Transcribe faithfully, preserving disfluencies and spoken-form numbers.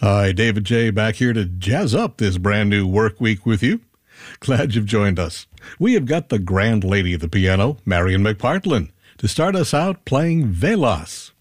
Hi, David J. back here to jazz up this brand new work week with you. Glad you've joined us. We have got the grand lady of the piano, Marian McPartlin, to start us out playing Velas.